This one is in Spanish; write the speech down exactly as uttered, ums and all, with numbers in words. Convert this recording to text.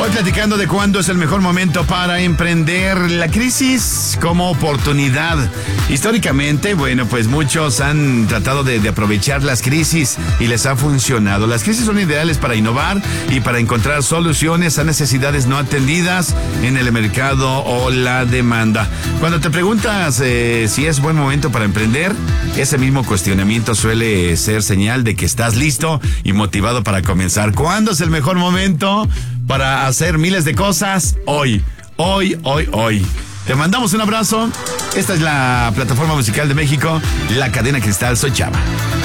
Hoy platicando de cuándo es el mejor momento para emprender, la crisis como oportunidad. Históricamente, bueno, pues muchos han tratado de, de aprovechar las crisis y les ha funcionado. Las crisis son ideales para innovar y para encontrar soluciones a necesidades no atendidas en el mercado o la demanda. Cuando te preguntas eh, si es buen momento para emprender, ese mismo cuestionamiento suele ser señal de que estás listo y motivado para comenzar. ¿Cuándo es el mejor momento para hacer miles de cosas? Hoy, hoy, hoy, hoy. Te mandamos un abrazo. Esta es la plataforma musical de México, La Cadena Cristal. Soy Chava.